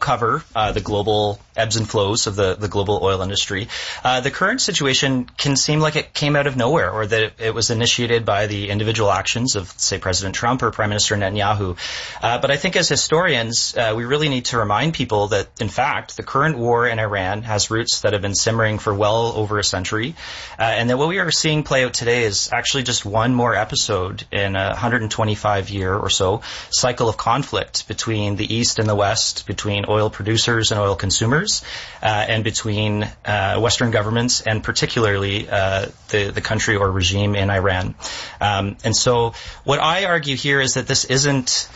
cover the global ebbs and flows of the global oil industry. The current situation can seem like it came out of nowhere, or that it was initiated by the individual actions of, say, President Trump or Prime Minister Netanyahu. But I think as historians, we really need to remind people that, in fact, the current war in Iran has roots that have been simmering for well over a century, and that what we are seeing play out today is actually just one more episode in a 125-year or so cycle of conflict between the East and the West, between oil producers and oil consumers, and between Western governments and particularly the country or regime in Iran. And so what I argue here is that this isn't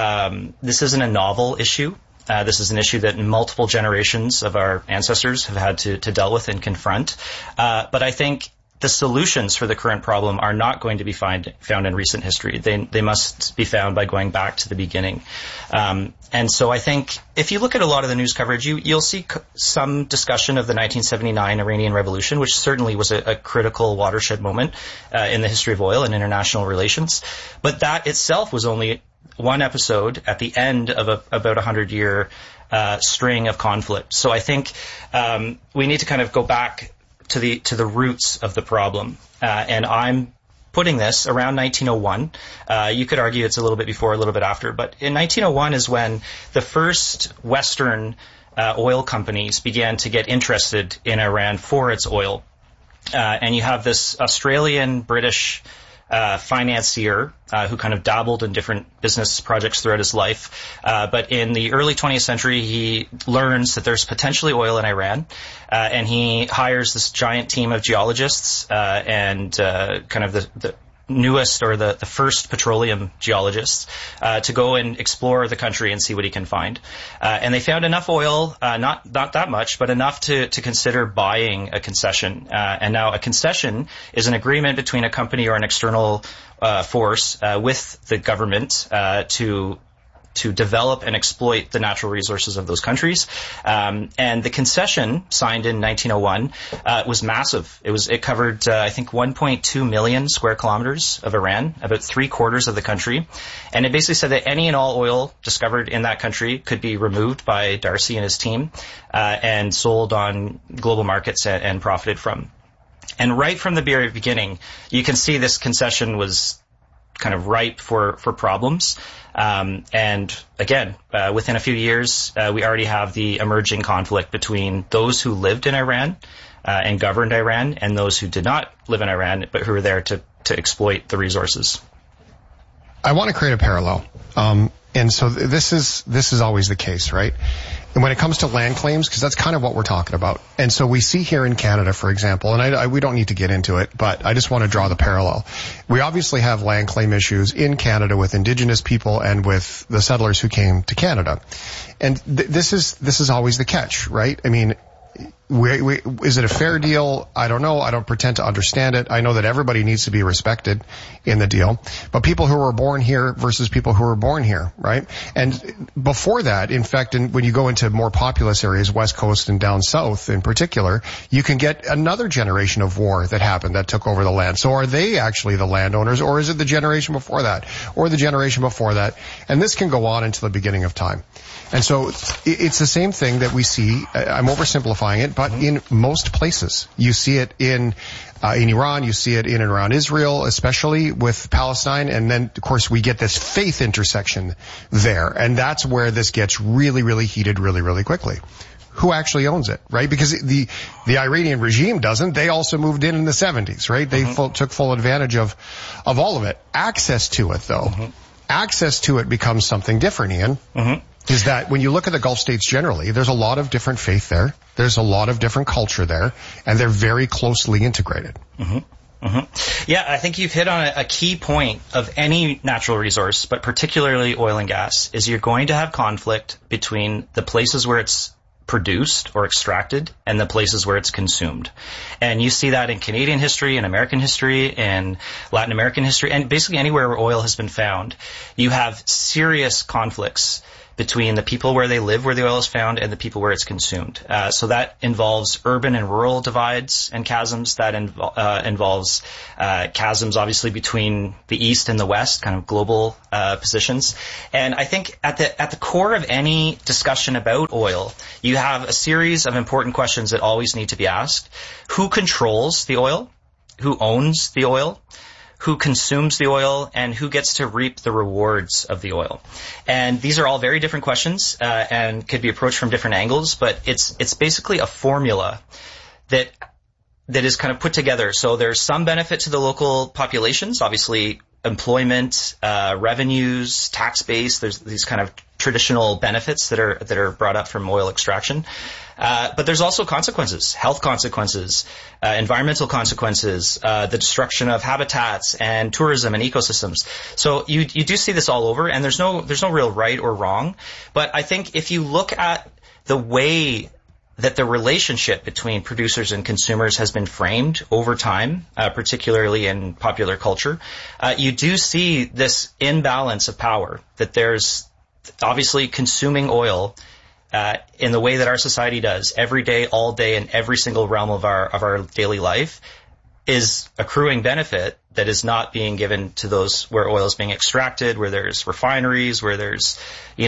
a novel issue. This is an issue that multiple generations of our ancestors have had to deal with and confront. But I think the solutions for the current problem are not going to be found in recent history. They must be found by going back to the beginning. And so I think if you look at a lot of the news coverage, you'll see some discussion of the 1979 Iranian Revolution, which certainly was a critical watershed moment in the history of oil and international relations. But that itself was only one episode at the end of about a 100-year string of conflict. So I think we need to kind of go back to the roots of the problem. And I'm putting this around 1901. You could argue it's a little bit before, a little bit after, but in 1901 is when the first Western oil companies began to get interested in Iran for its oil. And you have this Australian-British financier who kind of dabbled in different business projects throughout his life. But in the early 20th century, he learns that there's potentially oil in Iran, and he hires this giant team of geologists and kind of the newest or the first petroleum geologists to go and explore the country and see what he can find. And they found enough oil, not that much, but enough to consider buying a concession. And now a concession is an agreement between a company or an external force with the government to develop and exploit the natural resources of those countries. And the concession signed in 1901 was massive. It covered, I think, 1.2 million square kilometers of Iran, about 3/4 of the country. And it basically said that any and all oil discovered in that country could be removed by Darcy and his team and sold on global markets and profited from. And right from the very beginning, you can see this concession was kind of ripe for problems. And again, within a few years, we already have the emerging conflict between those who lived in Iran and governed Iran and those who did not live in Iran but who were there to exploit the resources. I want to create a parallel. And so this is always the case, right? And when it comes to land claims, because that's kind of what we're talking about. And so we see here in Canada, for example, and we don't need to get into it, but I just want to draw the parallel. We obviously have land claim issues in Canada with Indigenous people and with the settlers who came to Canada. And this is always the catch, right? I mean, is it a fair deal? I don't know. I don't pretend to understand it. I know that everybody needs to be respected in the deal. But people who were born here versus people who were born here, right? And before that, in fact, when you go into more populous areas, West Coast and down south in particular, you can get another generation of war that happened that took over the land. So are they actually the landowners, or is it the generation before that, or the generation before that? And this can go on until the beginning of time. And so it's the same thing that we see. I'm oversimplifying it, but in most places, you see it in Iran, you see it in and around Israel, especially with Palestine, and then of course we get this faith intersection there, and that's where this gets really, really heated really, really quickly. Who actually owns it, right? Because the Iranian regime doesn't. They also moved in the 70s, right? They took full advantage of all of it. Access to it, though, access to it becomes something different, Ian. Is that when you look at the Gulf states generally, there's a lot of different faith there. There's a lot of different culture there, and they're very closely integrated. Yeah, I think you've hit on a key point of any natural resource, but particularly oil and gas, is you're going to have conflict between the places where it's produced or extracted and the places where it's consumed. And you see that in Canadian history, in American history, in Latin American history, and basically anywhere where oil has been found. You have serious conflicts between the people where they live, where the oil is found, and the people where it's consumed. So that involves urban and rural divides and chasms. That involves chasms, obviously, between the East and the West, kind of global positions. And I think at the core of any discussion about oil, you have a series of important questions that always need to be asked. Who controls the oil? Who owns the oil? Who consumes the oil, and who gets to reap the rewards of the oil? And these are all very different questions and could be approached from different angles, but it's basically a formula that is kind of put together. So there's some benefit to the local populations, obviously employment, revenues, tax base. There's these kind of traditional benefits that are brought up from oil extraction. But there's also consequences, health consequences, environmental consequences, the destruction of habitats and tourism and ecosystems. So you do see this all over, and there's no real right or wrong. But I think if you look at the way that the relationship between producers and consumers has been framed over time, particularly in popular culture, you do see this imbalance of power, that there's obviously consuming oil in the way that our society does every day, all day, in every single realm of our daily life, is accruing benefit that is not being given to those where oil is being extracted, where there's refineries, where there's,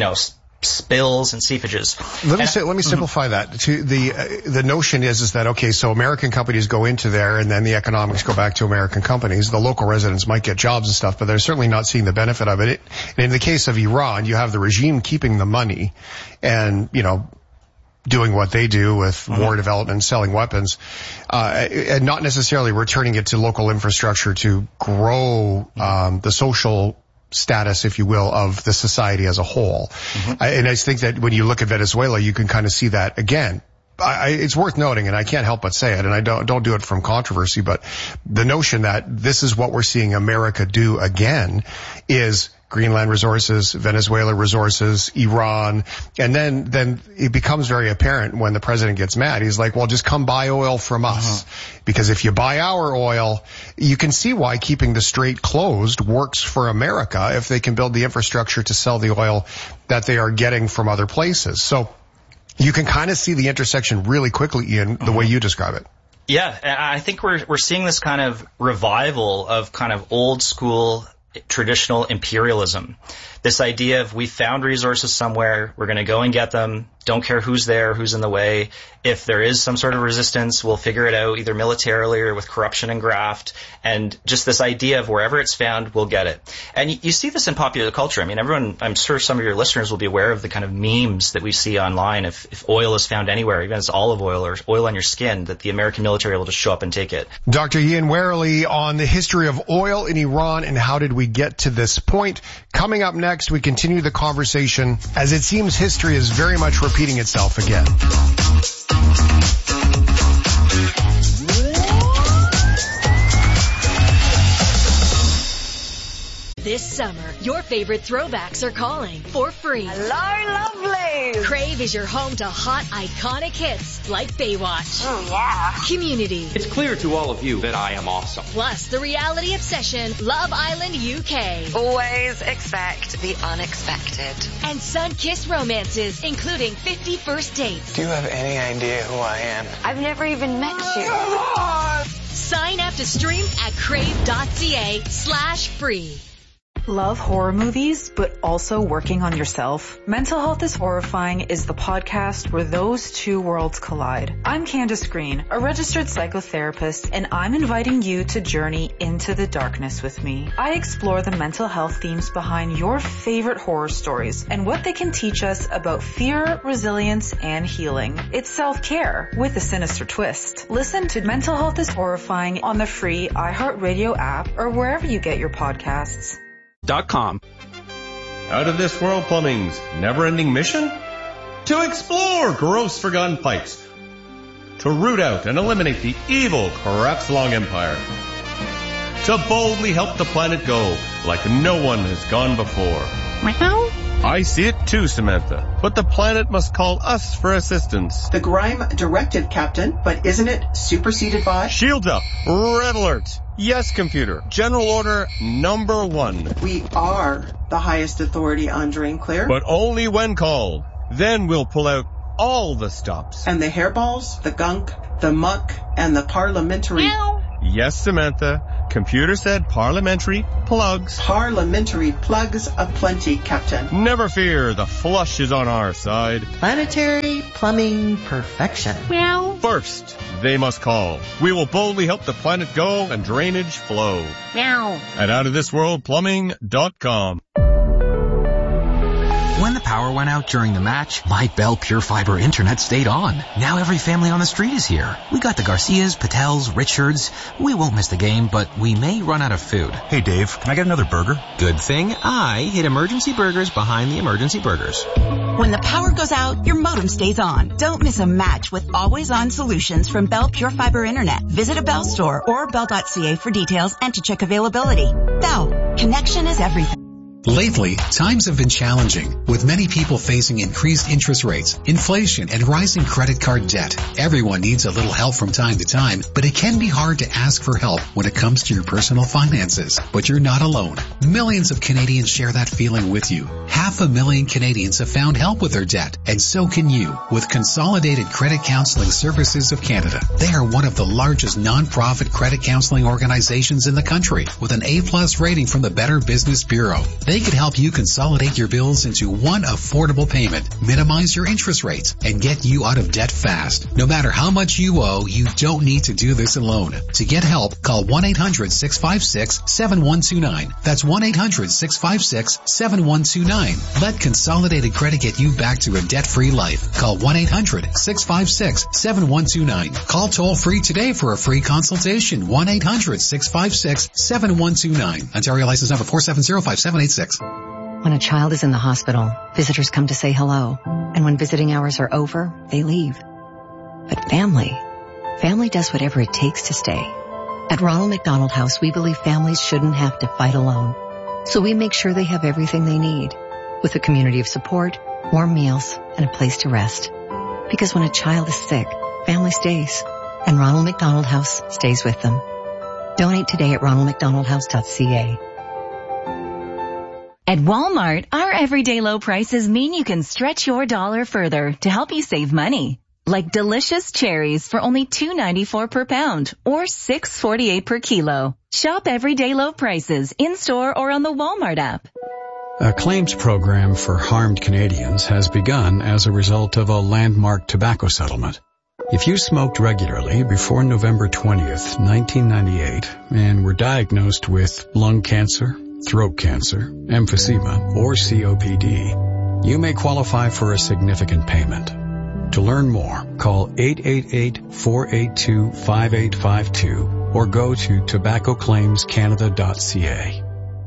spills and seepages. Let me simplify that. To the notion is that, okay, so American companies go into there and then the economics go back to American companies. The local residents might get jobs and stuff, but they're certainly not seeing the benefit of it. And in the case of Iran, you have the regime keeping the money and, doing what they do with war development, selling weapons, and not necessarily returning it to local infrastructure to grow the social status, if you will, of the society as a whole. And I think that when you look at Venezuela, you can kind of see that again. It's worth noting, and I can't help but say it, and I don't do it from controversy, but the notion that this is what we're seeing America do again is Greenland resources, Venezuela resources, Iran, and then it becomes very apparent when the president gets mad. He's like, well, just come buy oil from us. Because if you buy our oil, you can see why keeping the strait closed works for America if they can build the infrastructure to sell the oil that they are getting from other places. So you can kind of see the intersection really quickly, Ian, the way you describe it. Yeah, I think we're seeing this kind of revival of kind of old school traditional imperialism. This idea of we found resources somewhere, we're going to go and get them, don't care who's there, who's in the way. If there is some sort of resistance, we'll figure it out either militarily or with corruption and graft. And just this idea of wherever it's found, we'll get it. And you see this in popular culture. I mean, I'm sure some of your listeners will be aware of the kind of memes that we see online. If oil is found anywhere, even if it's olive oil or oil on your skin, that the American military will just show up and take it. Dr. Ian Wehrle on the history of oil in Iran and how did we get to this point. Coming up next, we continue the conversation as it seems history is very much repeating itself again. This summer, your favorite throwbacks are calling for free. Hello, lovely! Crave is your home to hot, iconic hits like Baywatch. Oh, yeah. Community. It's clear to all of you that I am awesome. Plus the reality obsession, Love Island UK. Always expect the unexpected. And sun-kissed romances, including 50 First Dates. Do you have any idea who I am? I've never even met you. Sign up to stream at crave.ca/free. Love horror movies, but also working on yourself? Mental Health is Horrifying is the podcast where those two worlds collide. I'm Candace Green, a registered psychotherapist, and I'm inviting you to journey into the darkness with me. I explore the mental health themes behind your favorite horror stories and what they can teach us about fear, resilience, and healing. It's self-care with a sinister twist. Listen to Mental Health is Horrifying on the free iHeartRadio app or wherever you get your podcasts. .com. Out of This World Plumbing's never-ending mission? To explore gross forgotten pipes. To root out and eliminate the evil Crafts-Long Empire. To boldly help the planet go like no one has gone before. Meow. I see it too, Samantha. But the planet must call us for assistance. The Grime Directive, Captain, but isn't it superseded by? Shields up! Red alert! Yes, computer. General order number 1. We are the highest authority on drain clear. But only when called. Then we'll pull out all the stops. And the hairballs, the gunk, the muck, and the parliamentary... Yes, Samantha. Computer said parliamentary plugs. Parliamentary plugs aplenty, Captain. Never fear, the flush is on our side. Planetary plumbing perfection. Meow. First, they must call. We will boldly help the planet go and drainage flow. Meow. At outofthisworldplumbing.com. When the power went out during the match, my Bell Pure Fiber internet stayed on. Now every family on the street is here. We got the Garcias, Patels, Richards. We won't miss the game, but we may run out of food. Hey Dave, can I get another burger? Good thing I hid Emergency Burgers behind the Emergency Burgers. When the power goes out, your modem stays on. Don't miss a match with always-on solutions from Bell Pure Fiber Internet. Visit a Bell store or bell.ca for details and to check availability. Bell, connection is everything. Lately, times have been challenging, with many people facing increased interest rates, inflation, and rising credit card debt. Everyone needs a little help from time to time, but it can be hard to ask for help when it comes to your personal finances. But you're not alone. Millions of Canadians share that feeling with you. 500,000 Canadians have found help with their debt, and so can you with Consolidated Credit Counseling Services of Canada. They are one of the largest non-profit credit counseling organizations in the country, with an A+ rating from the Better Business Bureau. They could help you consolidate your bills into one affordable payment, minimize your interest rates, and get you out of debt fast. No matter how much you owe, you don't need to do this alone. To get help, call 1-800-656-7129. That's 1-800-656-7129. Let Consolidated Credit get you back to a debt-free life. Call 1-800-656-7129. Call toll-free today for a free consultation. 1-800-656-7129. Ontario license number 4705786. When a child is in the hospital, visitors come to say hello. And when visiting hours are over, they leave. But family does whatever it takes to stay. At Ronald McDonald House, we believe families shouldn't have to fight alone. So we make sure they have everything they need, with a community of support, warm meals, and a place to rest. Because when a child is sick, family stays. And Ronald McDonald House stays with them. Donate today at ronaldmcdonaldhouse.ca. At Walmart, our everyday low prices mean you can stretch your dollar further to help you save money. Like delicious cherries for only $2.94 per pound or $6.48 per kilo. Shop everyday low prices in-store or on the Walmart app. A claims program for harmed Canadians has begun as a result of a landmark tobacco settlement. If you smoked regularly before November 20th, 1998, and were diagnosed with lung cancer, throat cancer, emphysema, or COPD, you may qualify for a significant payment. To learn more, call 888-482-5852 or go to tobaccoclaimscanada.ca.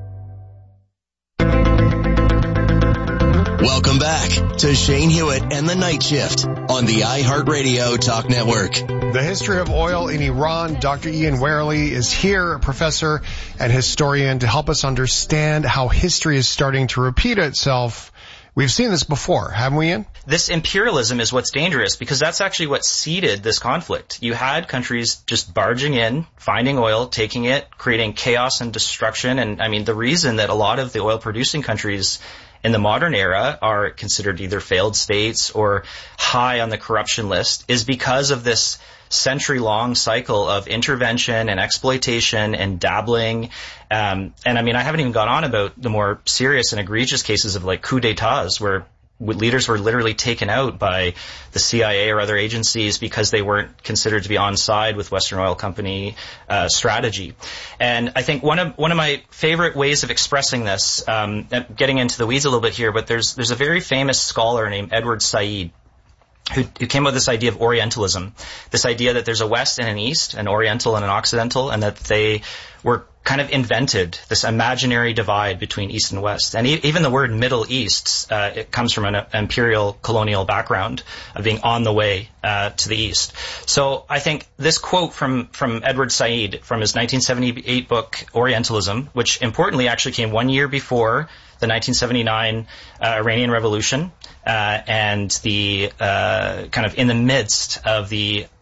Welcome back to Shane Hewitt and the Night Shift on the iHeartRadio Talk Network. The history of oil in Iran. Dr. Ian Werley is here, a professor and historian, to help us understand how history is starting to repeat itself. We've seen this before, haven't we, Ian? This imperialism is what's dangerous, because that's actually what seeded this conflict. You had countries just barging in, finding oil, taking it, creating chaos and destruction. And I mean, the reason that a lot of the oil-producing countries in the modern era are considered either failed states or high on the corruption list is because of this century-long cycle of intervention and exploitation and dabbling. And I mean, I haven't even gone on about the more serious and egregious cases of like coups d'etats where leaders were literally taken out by the CIA or other agencies because they weren't considered to be on side with Western Oil Company strategy. And I think one of my favorite ways of expressing this, getting into the weeds a little bit here, but there's a very famous scholar named Edward Said who came up with this idea of Orientalism, this idea that there's a West and an East, an Oriental and an Occidental, and that they were kind of invented this imaginary divide between East and West. And even the word Middle East, it comes from an imperial colonial background of being on the way to the East. So I think this quote from Edward Said from his 1978 book Orientalism, which importantly actually came 1 year before the 1979 Iranian Revolution, and the kind of in the midst of the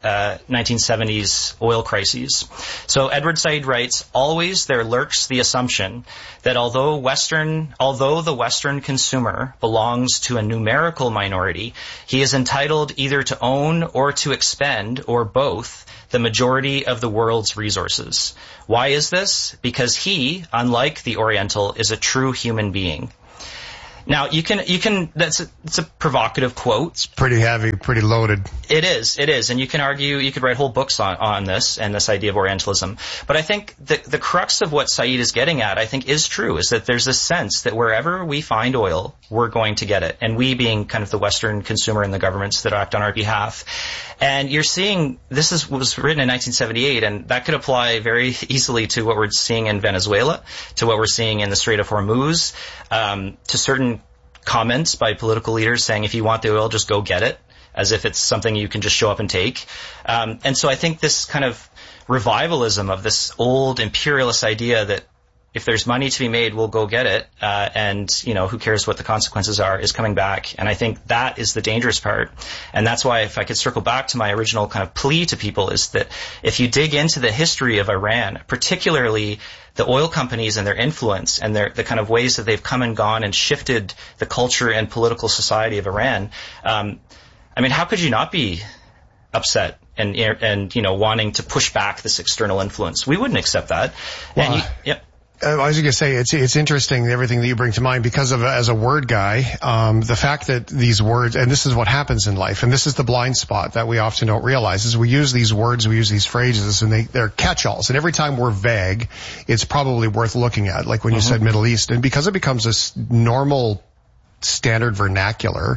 1970s oil crises. So Edward Said writes, always there lurks the assumption that although the Western consumer belongs to a numerical minority, he is entitled either to own or to expend, or both, the majority of the world's resources. Why is this? Because he, unlike the Oriental, is a true human being. Now, it's a provocative quote. It's pretty heavy, pretty loaded. It is. And you can argue, you could write whole books on this and this idea of Orientalism. But I think the crux of what Said is getting at, I think, is true, is that there's this sense that wherever we find oil, we're going to get it. And we being kind of the Western consumer and the governments that act on our behalf. And you're seeing, was written in 1978, and that could apply very easily to what we're seeing in Venezuela, to what we're seeing in the Strait of Hormuz, to certain comments by political leaders saying if you want the oil, just go get it, as if it's something you can just show up and take. And so I think this kind of revivalism of this old imperialist idea that if there's money to be made, we'll go get it, and who cares what the consequences are, is coming back. And I think that is the dangerous part. And that's why, if I could circle back to my original kind of plea to people, is that if you dig into the history of Iran, particularly the oil companies and their influence and the kind of ways that they've come and gone and shifted the culture and political society of Iran, how could you not be upset and wanting to push back this external influence? We wouldn't accept that. Well, I was going to say, it's interesting, everything that you bring to mind, because of, as a word guy, the fact that these words, and this is what happens in life, and this is the blind spot that we often don't realize, is we use these words, we use these phrases, and they're catch-alls. And every time we're vague, it's probably worth looking at, like when you said Middle East. And because it becomes this normal standard vernacular,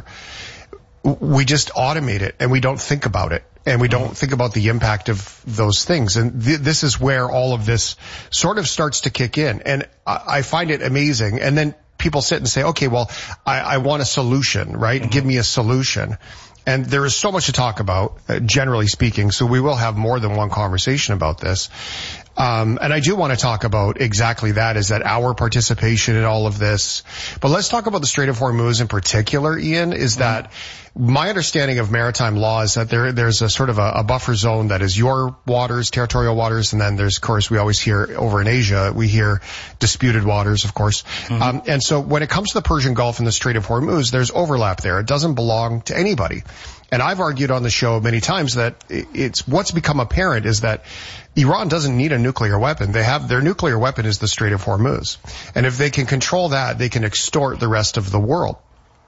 we just automate it and we don't think about it. And we don't think about the impact of those things. And this is where all of this sort of starts to kick in. And I find it amazing. And then people sit and say, okay, well, I want a solution, right? Give me a solution. And there is so much to talk about, generally speaking, so we will have more than one conversation about this. And I do want to talk about exactly that, is that our participation in all of this. But let's talk about the Strait of Hormuz in particular, Ian, is that my understanding of maritime law is that there's a sort of a buffer zone that is your waters, territorial waters, and then there's, of course, we always hear over in Asia, we hear disputed waters, of course. And so when it comes to the Persian Gulf and the Strait of Hormuz, there's overlap there. It doesn't belong to anybody. And I've argued on the show many times that it's what's become apparent is that Iran doesn't need a nuclear weapon. Their nuclear weapon is the Strait of Hormuz. And if they can control that, they can extort the rest of the world.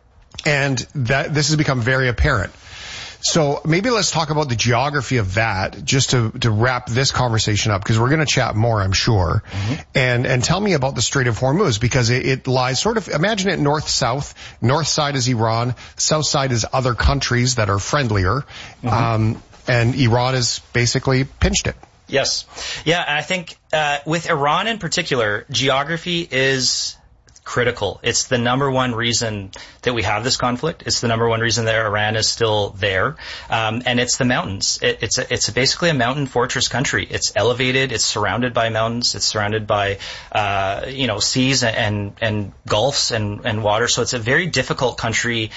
And that this has become very apparent. So maybe let's talk about the geography of that, just to wrap this conversation up, because we're going to chat more, I'm sure. And tell me about the Strait of Hormuz, because it lies sort of, imagine it north-south. North side is Iran, south side is other countries that are friendlier. And Iran has basically pinched it. Yes. Yeah, I think with Iran in particular, geography is critical. It's the number one reason that we have this conflict. It's the number one reason that Iran is still there. And it's the mountains. It's basically a mountain fortress country. It's elevated. It's surrounded by mountains. It's surrounded by, seas and gulfs and water. So it's a very difficult country,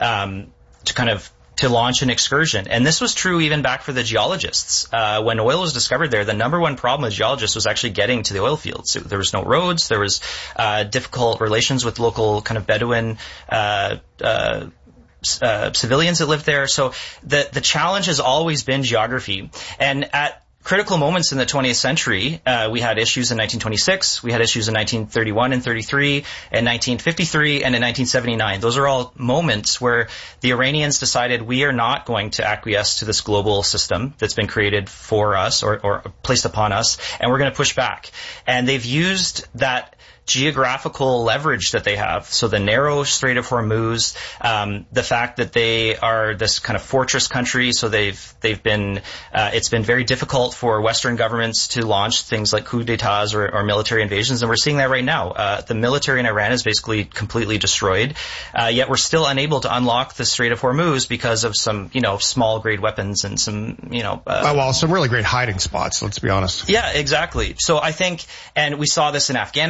to launch an excursion. And this was true even back for the geologists. When oil was discovered there, the number one problem with geologists was actually getting to the oil fields. There was no roads. There was difficult relations with local kind of Bedouin civilians that lived there. So the challenge has always been geography. And at critical moments in the 20th century, we had issues in 1926, we had issues in 1931 and 33, in 1953, and in 1979. Those are all moments where the Iranians decided we are not going to acquiesce to this global system that's been created for us or placed upon us, and we're going to push back. And they've used that geographical leverage that they have. So the narrow Strait of Hormuz, the fact that they are this kind of fortress country, so they've been it's been very difficult for Western governments to launch things like coups d'etats or military invasions, and we're seeing that right now. The military in Iran is basically completely destroyed, yet we're still unable to unlock the Strait of Hormuz because of some small grade weapons and some some really great hiding spots, let's be honest. Yeah, exactly. So I think, and we saw this in Afghanistan.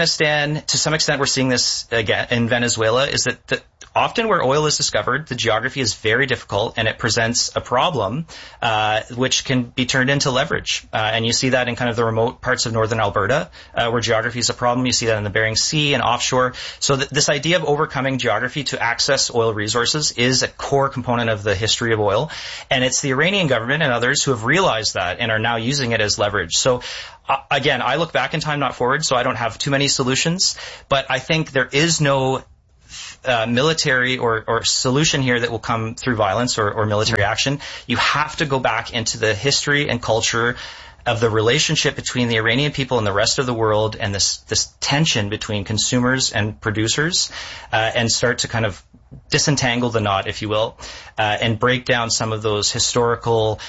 again, to some extent, we're seeing this again in Venezuela, is that often where oil is discovered, the geography is very difficult and it presents a problem, which can be turned into leverage. And you see that in kind of the remote parts of northern Alberta, where geography is a problem. You see that in the Bering Sea and offshore. So this idea of overcoming geography to access oil resources is a core component of the history of oil. And it's the Iranian government and others who have realized that and are now using it as leverage. So again, I look back in time, not forward, so I don't have too many solutions. But I think there is no military or solution here that will come through violence or military action. You have to go back into the history and culture of the relationship between the Iranian people and the rest of the world, and this tension between consumers and producers, and start to kind of disentangle the knot, if you will, and break down some of those historical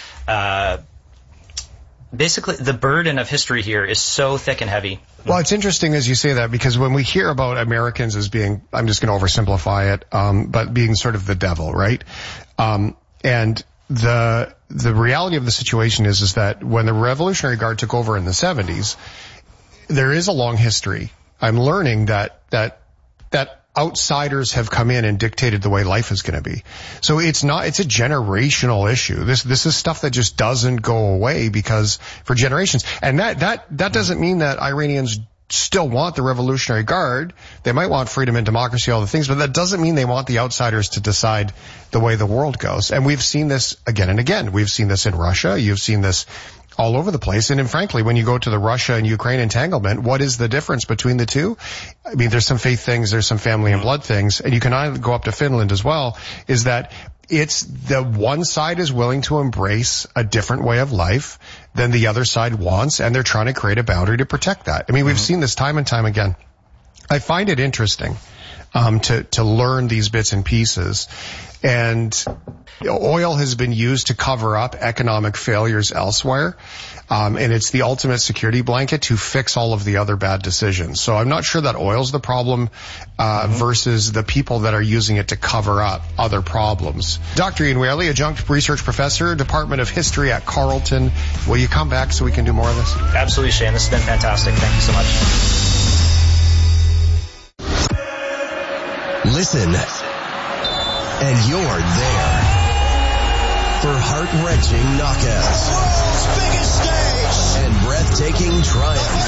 basically the burden of history here is so thick and heavy. Well, it's interesting as you say that, because when we hear about Americans as being, I'm just going to oversimplify it, but being sort of the devil, right? And the reality of the situation is that when the Revolutionary Guard took over in the 70s, there is a long history. I'm learning that outsiders have come in and dictated the way life is going to be. So it's a generational issue. This is stuff that just doesn't go away because for generations. And that doesn't mean that Iranians still want the Revolutionary Guard. They might want freedom and democracy, all the things, but that doesn't mean they want the outsiders to decide the way the world goes. And we've seen this again and again. We've seen this in Russia. You've seen this all over the place. And frankly, when you go to the Russia and Ukraine entanglement, what is the difference between the two? I mean, there's some faith things, there's some family and blood things, and you can go up to Finland as well, is that it's the one side is willing to embrace a different way of life than the other side wants, and they're trying to create a boundary to protect that. I mean, we've seen this time and time again. I find it interesting to learn these bits and pieces. And oil has been used to cover up economic failures elsewhere. And it's the ultimate security blanket to fix all of the other bad decisions. So I'm not sure that oil's the problem, versus the people that are using it to cover up other problems. Dr. Ian Whaley, adjunct research professor, Department of History at Carleton. Will you come back so we can do more of this? Absolutely, Shane. This has been fantastic. Thank you so much. Listen, and you're there for heart-wrenching knockouts, world's biggest stage, and breathtaking triumph.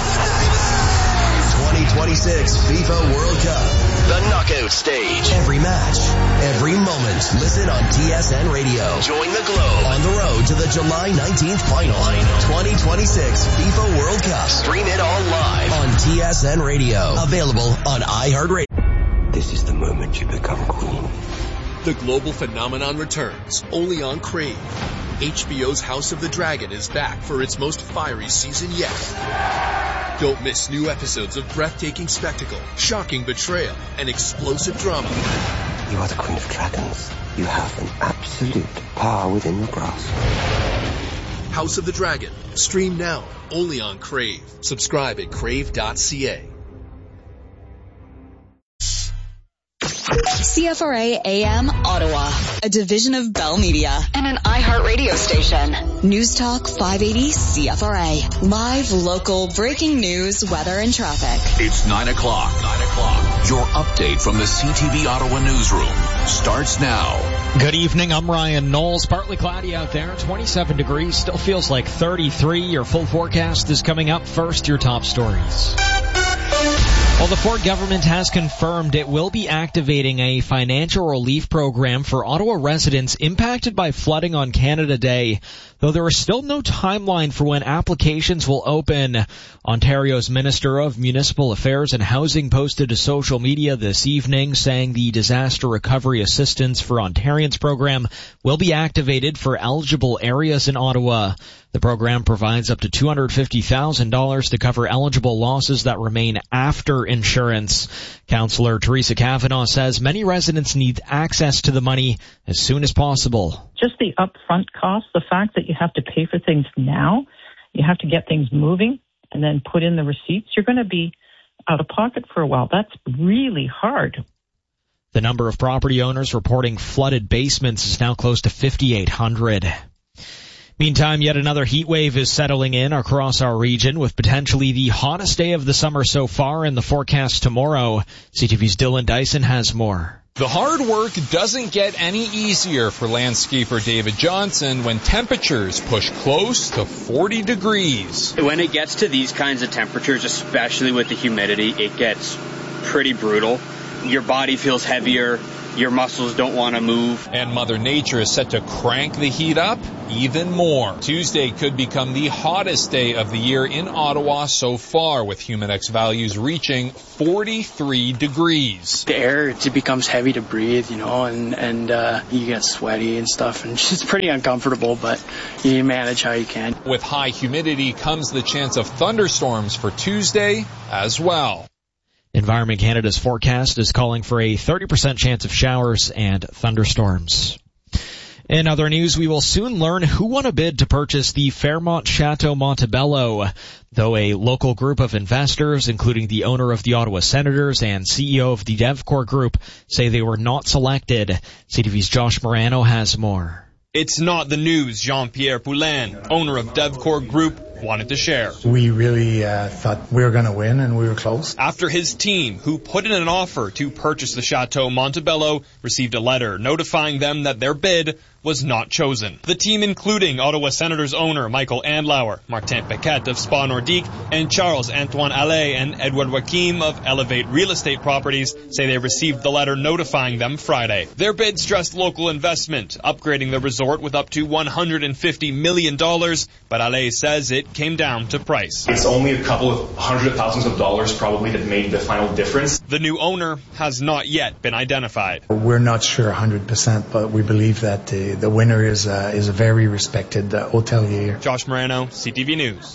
2026 FIFA World Cup, the knockout stage. Every match, every moment. Listen on TSN Radio. Join the globe on the road to the July 19th final. 2026 FIFA World Cup. Stream it all live on TSN Radio. Available on iHeartRadio. This is the moment you become queen. The global phenomenon returns, only on Crave. HBO's House of the Dragon is back for its most fiery season yet. Don't miss new episodes of breathtaking spectacle, shocking betrayal, and explosive drama. You are the Queen of Dragons. You have an absolute power within your grasp. House of the Dragon. Stream now, only on Crave. Subscribe at crave.ca. CFRA AM Ottawa, a division of Bell Media and an iHeartRadio station. News Talk 580 CFRA. Live, local, breaking news, weather, and traffic. It's 9 o'clock. Your update from the CTV Ottawa newsroom starts now. Good evening. I'm Ryan Knowles. Partly cloudy out there. 27 degrees. Still feels like 33. Your full forecast is coming up. First, your top stories. Well, the Ford government has confirmed it will be activating a financial relief program for Ottawa residents impacted by flooding on Canada Day, though there is still no timeline for when applications will open. Ontario's Minister of Municipal Affairs and Housing posted to social media this evening saying the Disaster Recovery Assistance for Ontarians program will be activated for eligible areas in Ottawa. The program provides up to $250,000 to cover eligible losses that remain after insurance. Councillor Teresa Kavanaugh says many residents need access to the money as soon as possible. Just the upfront cost, the fact that you have to pay for things now, you have to get things moving and then put in the receipts, you're going to be out of pocket for a while. That's really hard. The number of property owners reporting flooded basements is now close to 5,800. Meantime, yet another heat wave is settling in across our region with potentially the hottest day of the summer so far in the forecast tomorrow. CTV's Dylan Dyson has more. The hard work doesn't get any easier for landscaper David Johnson when temperatures push close to 40 degrees. When it gets to these kinds of temperatures, especially with the humidity, it gets pretty brutal. Your body feels heavier. Your muscles don't want to move. And Mother Nature is set to crank the heat up even more. Tuesday could become the hottest day of the year in Ottawa so far, with Humidex values reaching 43 degrees. The air, it becomes heavy to breathe, and you get sweaty and stuff, and it's pretty uncomfortable, but you manage how you can. With high humidity comes the chance of thunderstorms for Tuesday as well. Environment Canada's forecast is calling for a 30% chance of showers and thunderstorms. In other news, we will soon learn who won a bid to purchase the Fairmont Chateau Montebello, though a local group of investors, including the owner of the Ottawa Senators and CEO of the Devcor Group, say they were not selected. CTV's Josh Morano has more. It's not the news Jean-Pierre Poulin, owner of Devcor Group, wanted to share. We really thought we were going to win, and we were close. After his team, who put in an offer to purchase the Chateau Montebello, received a letter notifying them that their bid was not chosen. The team, including Ottawa Senators owner Michael Andlauer, Martin Paquette of Spa Nordique, and Charles-Antoine Allais and Edward Joachim of Elevate Real Estate Properties, say they received the letter notifying them Friday. Their bid stressed local investment, upgrading the resort with up to $150 million, but Allais says it came down to price. It's only a couple of hundreds of thousands of dollars probably that made the final difference. The new owner has not yet been identified. We're not sure 100%, but we believe that the winner is a very respected hotelier. Josh Morano, CTV News.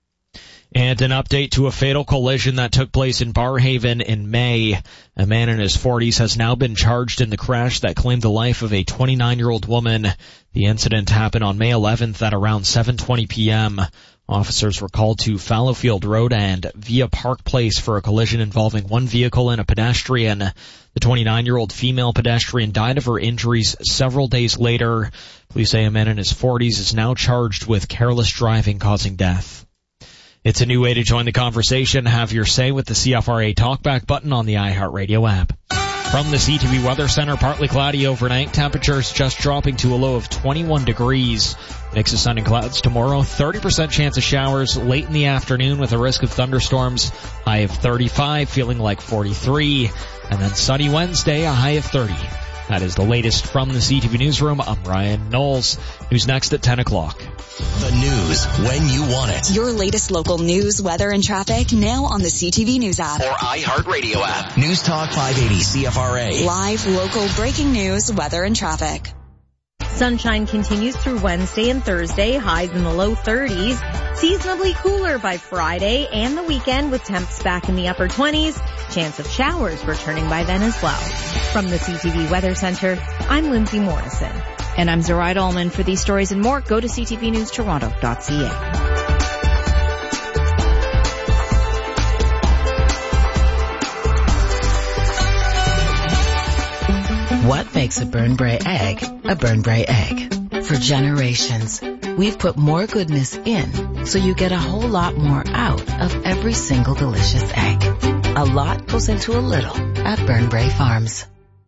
And an update to a fatal collision that took place in Barrhaven in May. A man in his 40s has now been charged in the crash that claimed the life of a 29-year-old woman. The incident happened on May 11th at around 7:20 p.m. Officers were called to Fallowfield Road and Via Park Place for a collision involving one vehicle and a pedestrian. The 29-year-old female pedestrian died of her injuries several days later. Police say a man in his 40s is now charged with careless driving causing death. It's a new way to join the conversation. Have your say with the CFRA Talkback button on the iHeartRadio app. From the CTV Weather Center, partly cloudy overnight. Temperatures just dropping to a low of 21 degrees. Mix of sun and clouds tomorrow. 30% chance of showers late in the afternoon with a risk of thunderstorms. High of 35, feeling like 43. And then sunny Wednesday, a high of 30. That is the latest from the CTV Newsroom. I'm Ryan Knowles. News next at 10 o'clock. The news when you want it. Your latest local news, weather, and traffic now on the CTV News app. Or iHeartRadio app. News Talk 580 CFRA. Live, local, breaking news, weather, and traffic. Sunshine continues through Wednesday and Thursday, highs in the low 30s. Seasonably cooler by Friday and the weekend with temps back in the upper 20s. Chance of showers returning by then as well. From the CTV Weather Center, I'm Lindsay Morrison. And I'm Zoraida Allman. For these stories and more, go to ctvnewstoronto.ca. What makes a Burnbrae egg a Burnbrae egg? For generations, we've put more goodness in so you get a whole lot more out of every single delicious egg. A lot goes into a little at Burnbrae Farms.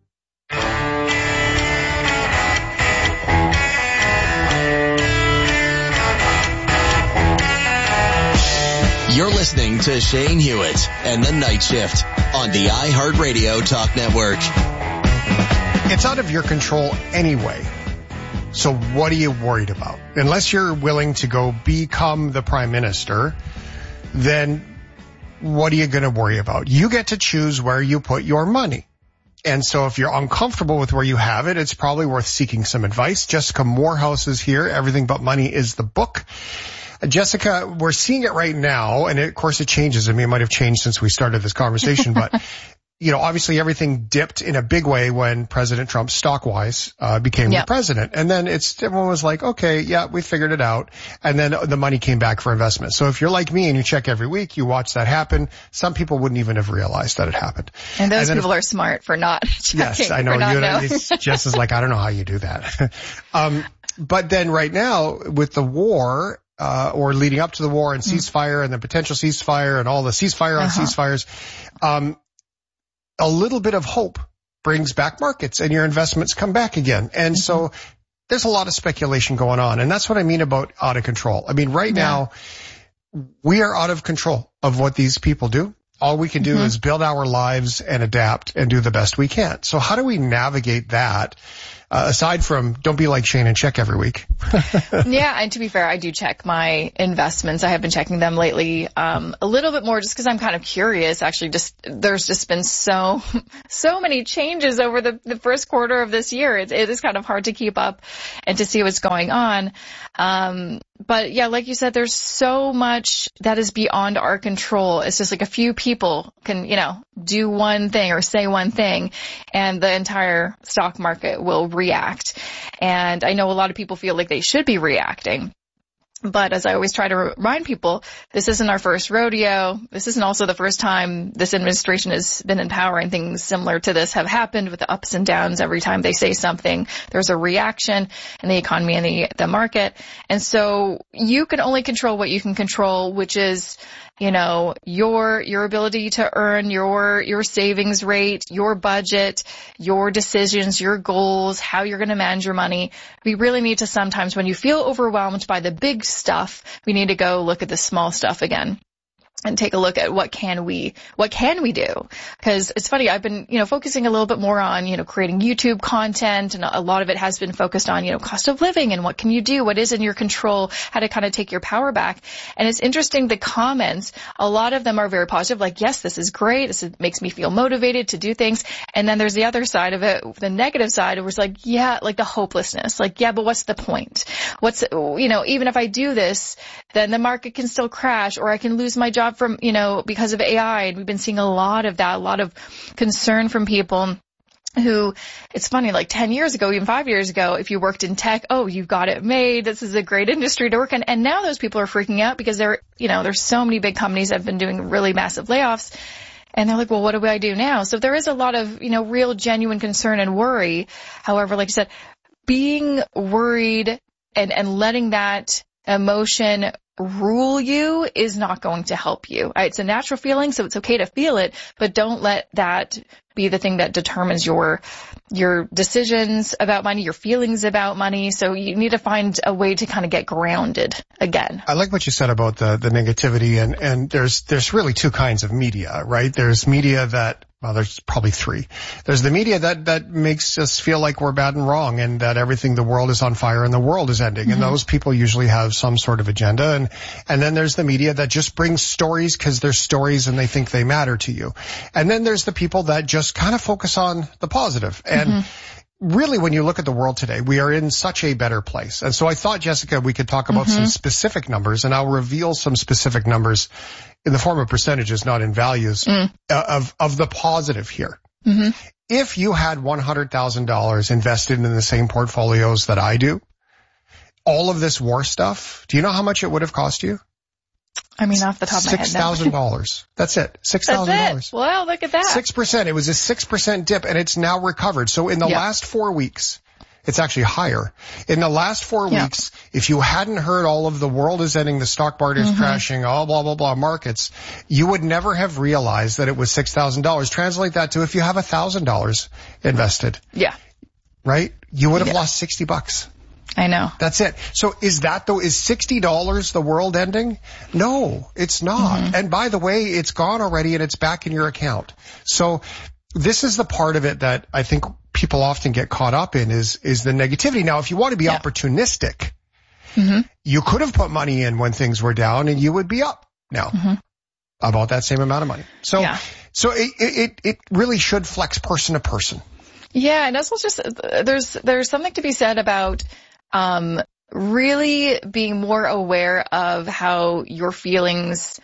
You're listening to Shane Hewitt and the Night Shift on the iHeartRadio Talk Network. It's out of your control anyway. So what are you worried about? Unless you're willing to go become the prime minister, then what are you going to worry about? You get to choose where you put your money. And so if you're uncomfortable with where you have it, it's probably worth seeking some advice. Jessica Morehouse is here. Everything But Money is the book. Jessica, we're seeing it right now, and of course it changes. I mean, it might have changed since we started this conversation, but obviously everything dipped in a big way when President Trump, stock-wise, became the president. And then everyone was like, okay, yeah, we figured it out. And then the money came back for investment. So if you're like me and you check every week, you watch that happen, some people wouldn't even have realized that it happened. And those people are smart for not checking. Yes, I know. Jess is like, I don't know how you do that. But then right now with the war, or leading up to the war and ceasefire and the potential ceasefire and all the ceasefire on ceasefires, a little bit of hope brings back markets and your investments come back again. And so there's a lot of speculation going on. And that's what I mean about out of control. I mean, right now we are out of control of what these people do. All we can do is build our lives and adapt and do the best we can. So how do we navigate that? Aside from don't be like Shane and check every week. Yeah, and to be fair, I do check my investments. I have been checking them lately a little bit more just because I'm kind of curious. Actually, there's just been so many changes over the first quarter of this year. It is kind of hard to keep up and to see what's going on. But yeah, like you said, there's so much that is beyond our control. It's just like a few people can, do one thing or say one thing and the entire stock market will react. And I know a lot of people feel like they should be reacting. But as I always try to remind people, this isn't our first rodeo. This isn't also the first time this administration has been in power, and things similar to this have happened with the ups and downs. Every time they say something, there's a reaction in the economy and the market. And so you can only control what you can control, which is, your ability to earn your savings rate, your budget, your decisions, your goals, how you're going to manage your money. We really need to sometimes, when you feel overwhelmed by the big stuff, we need to go look at the small stuff again and take a look at what can we do? Because it's funny, I've been, focusing a little bit more on, creating YouTube content, and a lot of it has been focused on, cost of living and what can you do? What is in your control? How to kind of take your power back. And it's interesting, the comments, a lot of them are very positive, like, yes, this is great. This makes me feel motivated to do things. And then there's the other side of it, the negative side, it was like, yeah, like the hopelessness, like, yeah, but what's the point? Even if I do this, then the market can still crash, or I can lose my job from, because of AI. And we've been seeing a lot of that, a lot of concern from people who, it's funny, like 10 years ago, even 5 years ago, if you worked in tech, oh, you've got it made. This is a great industry to work in. And now those people are freaking out because there's so many big companies that have been doing really massive layoffs. And they're like, well, what do I do now? So there is a lot of, real genuine concern and worry. However, like you said, being worried and letting that emotion rule you is not going to help you. It's a natural feeling, so it's okay to feel it, but don't let that be the thing that determines your decisions about money, your feelings about money. So you need to find a way to kind of get grounded again. I like what you said about the negativity, and there's really two kinds of media, right? There's media that, well, there's probably three. There's the media that makes us feel like we're bad and wrong, and that the world is on fire and the world is ending. And those people usually have some sort of agenda. And then there's the media that just brings stories because they're stories and they think they matter to you. And then there's the people that just kind of focus on the positive. And really, when you look at the world today, we are in such a better place. And so I thought, Jessica, we could talk about some specific numbers, and I'll reveal some specific numbers in the form of percentages, not in values, of the positive here. If you had $100,000 invested in the same portfolios that I do, all of this war stuff, do you know how much it would have cost you? I mean, off the top of my head, $6,000. That's it. $6,000. Well, look at that. 6%. It was a 6% dip, and it's now recovered. So in the last 4 weeks, it's actually higher. In the last 4 weeks, if you hadn't heard all of the world is ending, the stock market is crashing, all blah, blah, blah markets, you would never have realized that it was $6,000. Translate that to if you have $1,000 invested. Yeah. Right? You would have lost $60. I know. That's it. So is $60 the world ending? No, it's not. And by the way, it's gone already and it's back in your account. So this is the part of it that I think people often get caught up in is the negativity. Now, if you want to be opportunistic, you could have put money in when things were down and you would be up now about that same amount of money. So, so it really should flex person to person. Yeah. And that's just, there's something to be said about, really being more aware of how your feelings,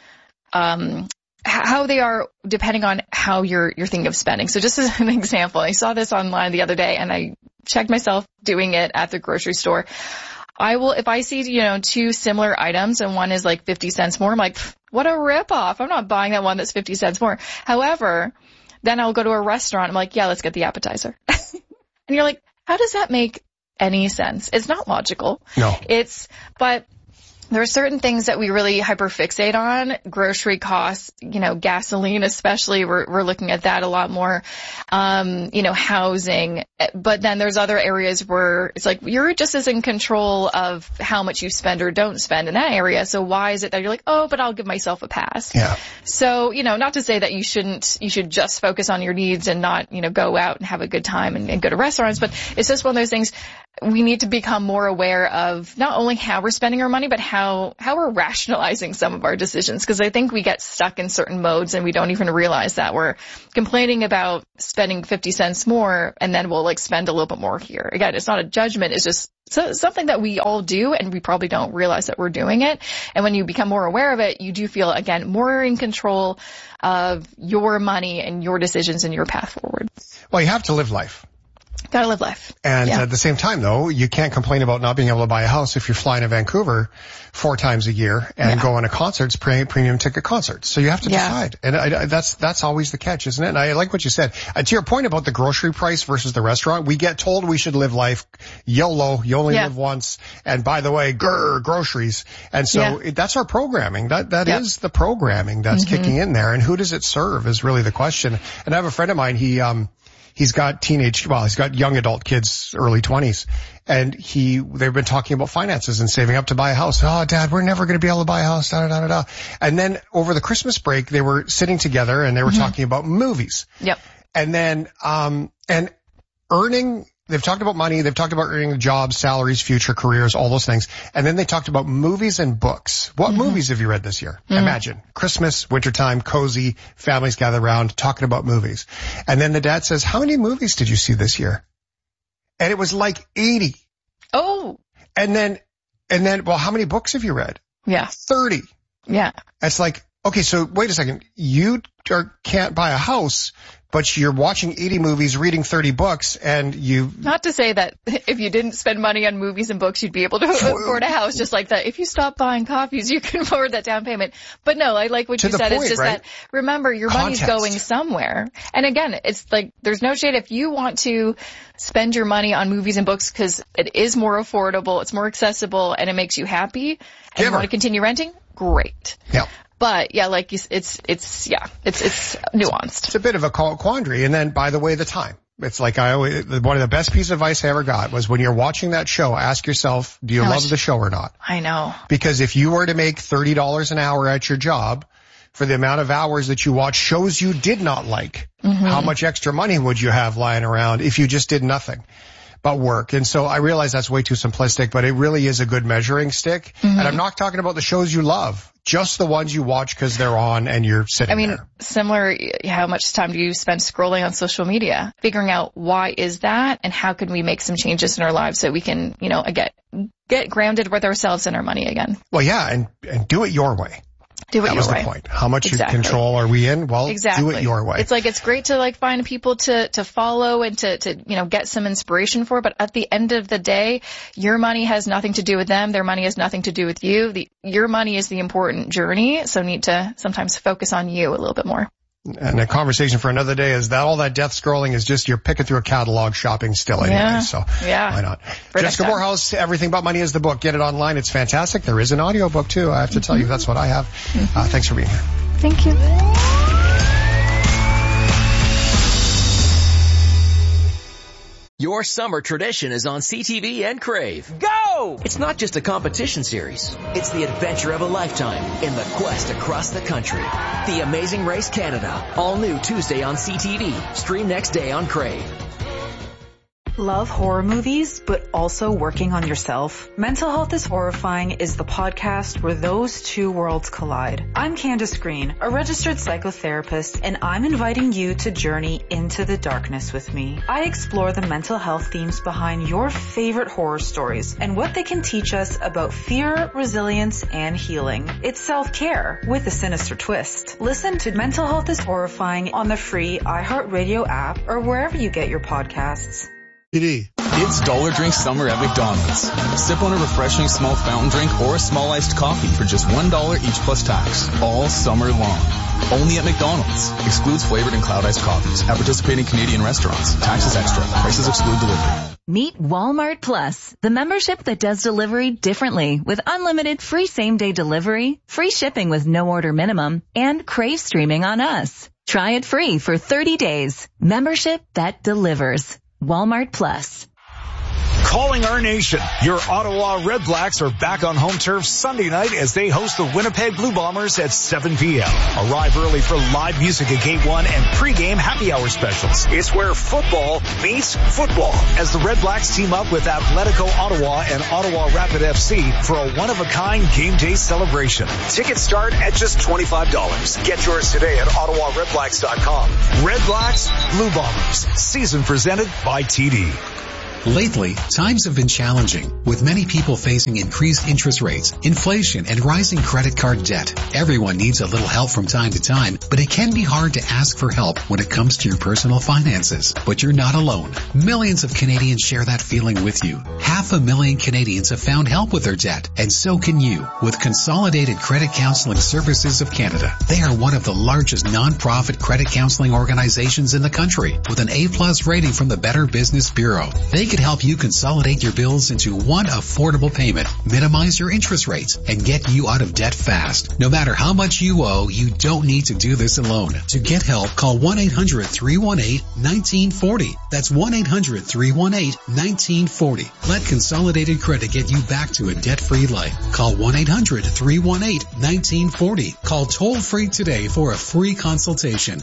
how they are depending on how you're thinking of spending. So just as an example, I saw this online the other day and I checked myself doing it at the grocery store. If I see, two similar items and one is like 50 cents more, I'm like, what a ripoff. I'm not buying that one that's 50 cents more. However, then I'll go to a restaurant. I'm like, yeah, let's get the appetizer. And you're like, how does that make any sense. It's not logical. No. But there are certain things that we really hyperfixate on. Grocery costs, gasoline especially, we're looking at that a lot more. Housing. But then there's other areas where it's like you're just as in control of how much you spend or don't spend in that area. So why is it that you're like, oh, but I'll give myself a pass? Yeah. So, not to say that you should just focus on your needs and not, go out and have a good time and go to restaurants, but it's just one of those things. We need to become more aware of not only how we're spending our money, but how we're rationalizing some of our decisions. Because I think we get stuck in certain modes and we don't even realize that we're complaining about spending 50 cents more and then we'll spend a little bit more here. Again, it's not a judgment. It's just something that we all do and we probably don't realize that we're doing it. And when you become more aware of it, you do feel, again, more in control of your money and your decisions and your path forward. Well, you have to live life. Gotta live life. And at the same time, though, you can't complain about not being able to buy a house if you're flying to Vancouver 4 times a year and going to concerts, premium ticket concerts. So you have to decide. And that's always the catch, isn't it? And I like what you said. To your point about the grocery price versus the restaurant, we get told we should live life YOLO, you only live once. And by the way, groceries. And so that's our programming. That is the programming that's kicking in there. And who does it serve is really the question. And I have a friend of mine, he's got young adult kids, early 20s, and they've been talking about finances and saving up to buy a house. Oh, Dad, we're never going to be able to buy a house, da-da-da-da-da. And then over the Christmas break, they were sitting together and they were talking about movies. Yep. And then, and earning, they've talked about money, they've talked about earning jobs, salaries, future careers, all those things. And then they talked about movies and books. What movies have you read this year? Imagine. Christmas, wintertime, cozy, families gather around, talking about movies. And then the dad says, how many movies did you see this year? And it was like 80. Oh. And then, well, how many books have you read? Yeah. 30. Yeah. It's like, okay, so wait a second. You can't buy a house, but you're watching 80 movies, reading 30 books, and Not to say that if you didn't spend money on movies and books, you'd be able to afford a house just like that. If you stop buying coffees, you can afford that down payment. But no, I like what you said. It's just that, remember, your money's going somewhere. And again, it's like, there's no shade. If you want to spend your money on movies and books because it is more affordable, it's more accessible, and it makes you happy, and you want to continue renting, great. Yeah. But yeah, like it's nuanced. It's a bit of a quandary. And then, by the way, the time. It's like one of the best pieces of advice I ever got was when you're watching that show, ask yourself, do you love the show or not? I know. Because if you were to make $30 an hour at your job for the amount of hours that you watch shows you did not like, how much extra money would you have lying around if you just did nothing but work? And so I realize that's way too simplistic, but it really is a good measuring stick. And I'm not talking about the shows you love, just the ones you watch because they're on and you're sitting there. Similar, how much time do you spend scrolling on social media? Figuring out why is that and how can we make some changes in our lives so we can, get grounded with ourselves and our money again. Well, yeah, and do it your way. Do it your way. That was the point. How much control are we in? Well, do it your way. It's like, it's great to find people to follow and to get some inspiration for, but at the end of the day, your money has nothing to do with them. Their money has nothing to do with you. Your money is the important journey, so need to sometimes focus on you a little bit more. And a conversation for another day is that all that death scrolling is just you're picking through a catalog shopping still anyway. So why not? Jessica Moorhouse, Everything But Money is the book. Get it online. It's fantastic. There is an audio book too. I have to tell you, that's what I have. Thanks for being here. Thank you. Your summer tradition is on CTV and Crave. Go! It's not just a competition series. It's the adventure of a lifetime in the quest across the country. The Amazing Race Canada. All new Tuesday on CTV. Stream next day on Crave. Love horror movies, but also working on yourself? Mental Health is Horrifying is the podcast where those two worlds collide. I'm Candace Green, a registered psychotherapist, and I'm inviting you to journey into the darkness with me. I explore the mental health themes behind your favorite horror stories and what they can teach us about fear, resilience, and healing. It's self-care with a sinister twist. Listen to Mental Health is Horrifying on the free iHeartRadio app or wherever you get your podcasts. It's Dollar Drink Summer at McDonald's. Sip on a refreshing small fountain drink or a small iced coffee for just $1 each plus tax, all summer long. Only at McDonald's. Excludes flavored and cloud iced coffees at participating Canadian restaurants. Taxes extra. Prices exclude delivery. Meet Walmart Plus, the membership that does delivery differently with unlimited free same-day delivery, free shipping with no order minimum, and Crave streaming on us. Try it free for 30 days. Membership that delivers. Walmart Plus. Calling our nation. Your Ottawa Red Blacks are back on home turf Sunday night as they host the Winnipeg Blue Bombers at 7 p.m. Arrive early for live music at Gate 1 and pregame happy hour specials. It's where football meets football as the Red Blacks team up with Atletico Ottawa and Ottawa Rapid FC for a one-of-a-kind game day celebration. Tickets start at just $25. Get yours today at OttawaRedBlacks.com. Red Blacks, Blue Bombers. Season presented by TD. Lately, times have been challenging, with many people facing increased interest rates, inflation, and rising credit card debt. Everyone needs a little help from time to time, but it can be hard to ask for help when it comes to your personal finances. But you're not alone. Millions of Canadians share that feeling with you. 500,000 Canadians have found help with their debt, and so can you with Consolidated Credit Counseling Services of Canada. They are one of the largest non-profit credit counseling organizations in the country, with an A+ rating from the Better Business Bureau. They can help you consolidate your bills into one affordable payment, minimize your interest rates, and get you out of debt fast. No matter how much you owe, you don't need to do this alone. To get help, call 1-800-318-1940. That's 1-800-318-1940. Let Consolidated Credit get you back to a debt-free life. Call 1-800-318-1940. Call toll-free today for a free consultation.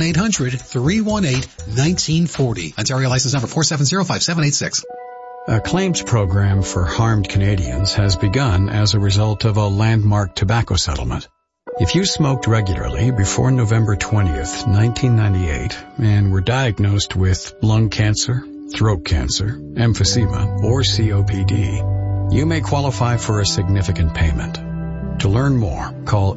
1-800-318-1940. Ontario license number 4705786. A claims program for harmed Canadians has begun as a result of a landmark tobacco settlement. If you smoked regularly before November 20th, 1998, and were diagnosed with lung cancer, throat cancer, emphysema, or COPD, you may qualify for a significant payment. To learn more, call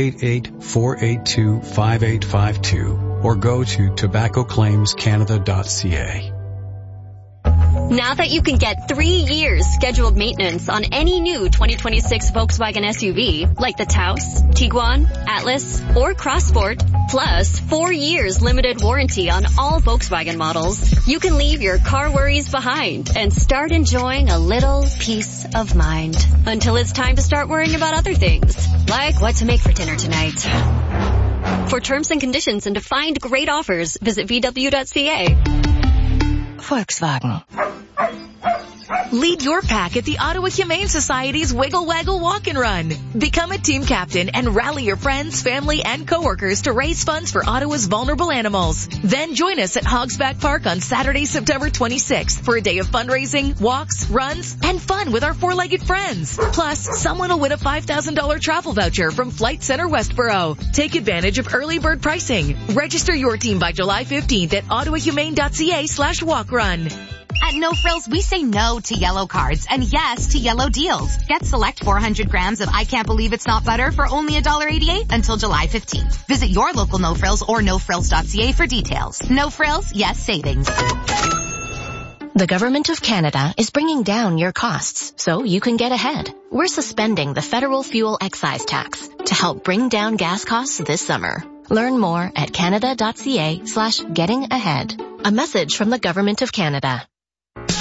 888-482-5852 or go to tobaccoclaimscanada.ca. Now that you can get 3 years scheduled maintenance on any new 2026 Volkswagen SUV, like the Taos, Tiguan, Atlas, or Crossport, plus 4 years limited warranty on all Volkswagen models, you can leave your car worries behind and start enjoying a little peace of mind. Until it's time to start worrying about other things, like what to make for dinner tonight. For terms and conditions and to find great offers, visit VW.ca. Volkswagen. Lead your pack at the Ottawa Humane Society's Wiggle Waggle Walk and Run. Become a team captain and rally your friends, family, and coworkers to raise funds for Ottawa's vulnerable animals. Then join us at Hogsback Park on Saturday, September 26th for a day of fundraising, walks, runs, and fun with our four-legged friends. Plus, someone will win a $5,000 travel voucher from Flight Centre Westboro. Take advantage of early bird pricing. Register your team by July 15th at ottawahumane.ca/walkrun. At No Frills, we say no to yellow cards and yes to yellow deals. Get select 400 grams of I Can't Believe It's Not Butter for only $1.88 until July 15th. Visit your local No Frills or nofrills.ca for details. No Frills, yes savings. The Government of Canada is bringing down your costs so you can get ahead. We're suspending the federal fuel excise tax to help bring down gas costs this summer. Learn more at canada.ca/gettingahead. A message from the Government of Canada.